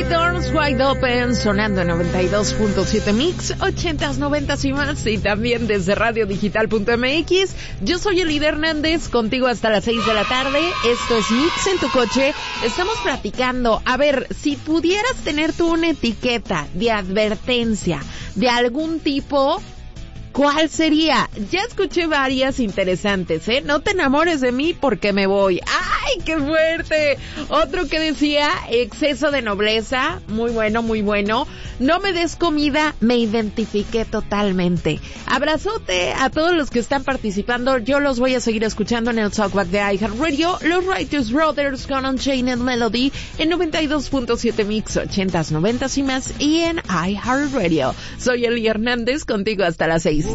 with Arms Wide Open, sonando en 92.7 Mix, 80s, 90s y más, y también desde radiodigital.mx. Yo soy Elida Hernández, contigo hasta las 6 de la tarde. Esto es Mix en tu coche. Estamos platicando, a ver, si pudieras tener tú una etiqueta de advertencia de algún tipo, ¿cuál sería? Ya escuché varias interesantes, ¿eh? No te enamores de mí porque me voy. ¡Ay, qué fuerte! Otro que decía, exceso de nobleza. Muy bueno, muy bueno. No me des comida, me identifiqué totalmente. Abrazote a todos los que están participando. Yo los voy a seguir escuchando en el Talkback de iHeartRadio. Los Righteous Brothers con Unchained Melody en 92.7 Mix, 80s, 90s y más. Y en iHeartRadio. Soy Eli Hernández, contigo hasta las 6.